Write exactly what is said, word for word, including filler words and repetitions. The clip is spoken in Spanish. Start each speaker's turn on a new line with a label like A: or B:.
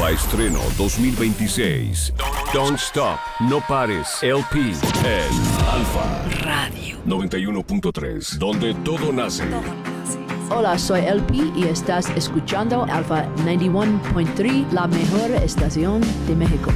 A: Alfa Estreno dos mil veintiséis. Don't Stop, No Pares, L P en Alfa
B: Radio
A: noventa y uno punto tres, donde todo nace.
C: Hola, soy L P y estás escuchando Alfa noventa y uno punto tres, la mejor estación de México.